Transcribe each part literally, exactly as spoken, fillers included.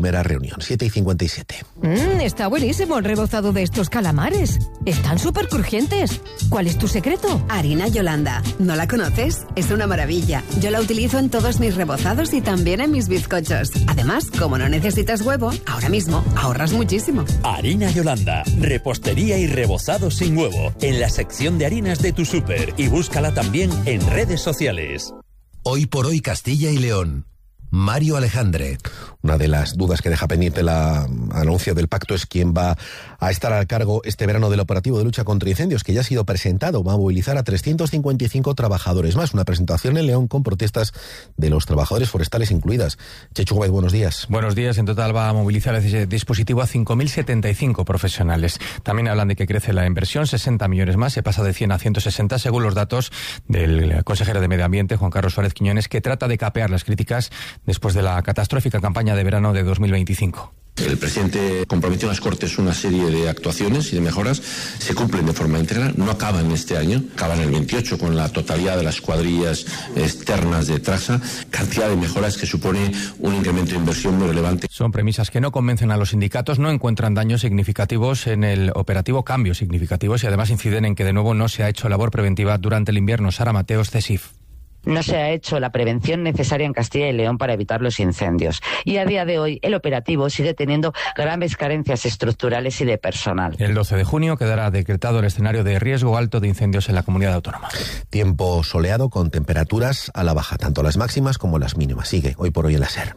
Primera reunión, siete y cincuenta y siete. Mm, está buenísimo el rebozado de estos calamares. Están súper crujientes. ¿Cuál es tu secreto? Harina Yolanda. ¿No la conoces? Es una maravilla. Yo la utilizo en todos mis rebozados y también en mis bizcochos. Además, como no necesitas huevo, ahora mismo ahorras muchísimo. Harina Yolanda. Repostería y rebozado sin huevo. En la sección de harinas de tu súper. Y búscala también en redes sociales. Hoy por hoy Castilla y León. Mario Alejandre. Una de las dudas que deja pendiente el anuncio del pacto es quién va a estar al cargo este verano del operativo de lucha contra incendios, que ya ha sido presentado. Va a movilizar a trescientos cincuenta y cinco trabajadores más. Una presentación en León con protestas de los trabajadores forestales incluidas. Chechu Gómez, buenos días. Buenos días. En total va a movilizar ese dispositivo a cinco mil setenta y cinco profesionales. También hablan de que crece la inversión, sesenta millones más, se pasa de cien a ciento sesenta, según los datos del consejero de Medio Ambiente, Juan Carlos Suárez Quiñones, que trata de capear las críticas después de la catastrófica campaña de verano de dos mil veinticinco. El presidente comprometió en las Cortes una serie de actuaciones y de mejoras, se cumplen de forma íntegra, no acaban este año, acaban el veintiocho con la totalidad de las cuadrillas externas de Trasa, cantidad de mejoras que supone un incremento de inversión muy relevante. Son premisas que no convencen a los sindicatos, no encuentran daños significativos en el operativo, cambios significativos, y además inciden en que de nuevo no se ha hecho labor preventiva durante el invierno. Sara Mateos, CESIF. No se ha hecho la prevención necesaria en Castilla y León para evitar los incendios. Y a día de hoy el operativo sigue teniendo graves carencias estructurales y de personal. El doce de junio quedará decretado el escenario de riesgo alto de incendios en la comunidad autónoma. Tiempo soleado con temperaturas a la baja, tanto las máximas como las mínimas. Sigue hoy por hoy en la SER.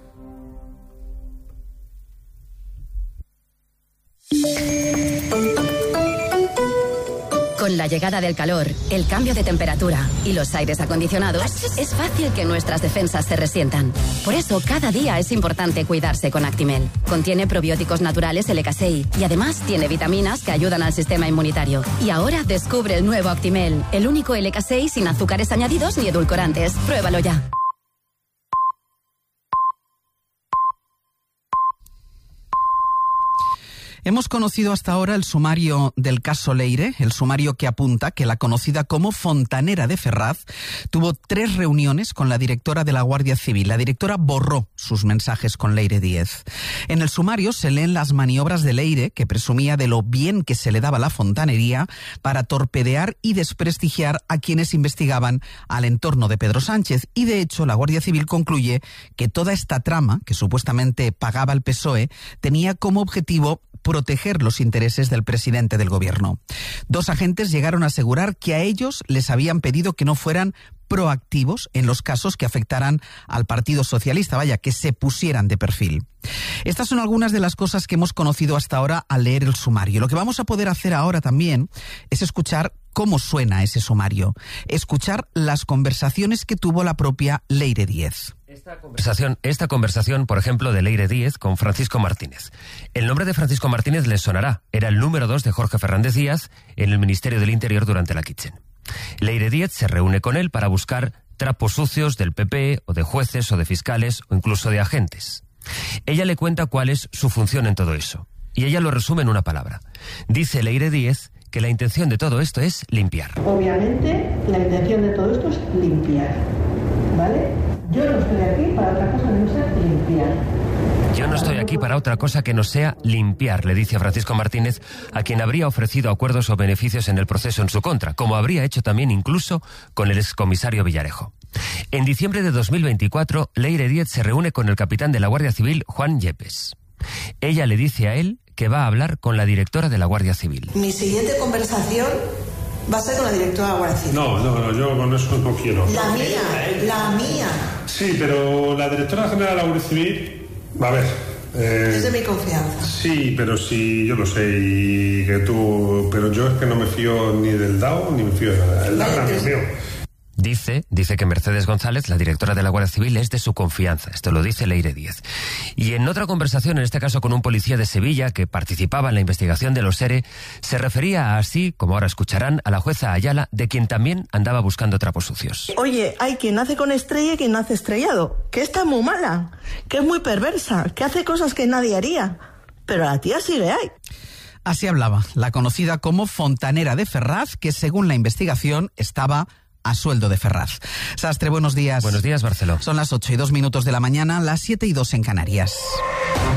Con la llegada del calor, el cambio de temperatura y los aires acondicionados, es fácil que nuestras defensas se resientan. Por eso, cada día es importante cuidarse con Actimel. Contiene probióticos naturales L K seis y además tiene vitaminas que ayudan al sistema inmunitario. Y ahora descubre el nuevo Actimel, el único L K seis sin azúcares añadidos ni edulcorantes. Pruébalo ya. Hemos conocido hasta ahora el sumario del caso Leire, el sumario que apunta que la conocida como Fontanera de Ferraz tuvo tres reuniones con la directora de la Guardia Civil. La directora borró sus mensajes con Leire Díez. En el sumario se leen las maniobras de Leire, que presumía de lo bien que se le daba la fontanería para torpedear y desprestigiar a quienes investigaban al entorno de Pedro Sánchez. Y de hecho, la Guardia Civil concluye que toda esta trama, que supuestamente pagaba el P S O E, tenía como objetivo proteger los intereses del presidente del gobierno. Dos agentes llegaron a asegurar que a ellos les habían pedido que no fueran proactivos en los casos que afectaran al Partido Socialista, vaya, que se pusieran de perfil. Estas son algunas de las cosas que hemos conocido hasta ahora al leer el sumario. Lo que vamos a poder hacer ahora también es escuchar cómo suena ese sumario, escuchar las conversaciones que tuvo la propia Leire Díez. Esta conversación, esta conversación, por ejemplo, de Leire Díez con Francisco Martínez. El nombre de Francisco Martínez les sonará. Era el número dos de Jorge Fernández Díaz en el Ministerio del Interior durante la Kitchen. Leire Díez se reúne con él para buscar trapos sucios del P P, o de jueces, o de fiscales, o incluso de agentes. Ella le cuenta cuál es su función en todo eso. Y ella lo resume en una palabra. Dice Leire Díez que la intención de todo esto es limpiar. Obviamente, la intención de todo esto es limpiar, ¿vale? Yo no estoy aquí para otra cosa que no sea limpiar. Yo no estoy aquí para otra cosa que no sea limpiar, le dice a Francisco Martínez, a quien habría ofrecido acuerdos o beneficios en el proceso en su contra, como habría hecho también incluso con el excomisario Villarejo. En diciembre de dos mil veinticuatro, Leire Díez se reúne con el capitán de la Guardia Civil, Juan Yepes. Ella le dice a él que va a hablar con la directora de la Guardia Civil. Mi siguiente conversación va a ser con la directora de la Guardia Civil. No, no, no, yo con eso no quiero. La mía, la mía. Sí, pero la directora general de la Guardia Civil, a ver... Eh, es de mi confianza. Sí, pero sí, yo lo sé, y que tú... Pero yo es que no me fío ni del D A O, ni me fío de nada. El D A O es mío. Dice, dice que Mercedes González, la directora de la Guardia Civil, es de su confianza. Esto lo dice Leire Díez. Y en otra conversación, en este caso con un policía de Sevilla que participaba en la investigación de los ERE, se refería así, como ahora escucharán, a la jueza Ayala, de quien también andaba buscando trapos sucios. Oye, hay quien nace con estrella y quien nace estrellado, que está muy mala, que es muy perversa, que hace cosas que nadie haría, pero la tía sigue ahí. Así hablaba la conocida como Fontanera de Ferraz, que según la investigación estaba a sueldo de Ferraz. Sastre, buenos días. Buenos días, Barceló. Son las ocho y dos minutos de la mañana, las siete y dos en Canarias.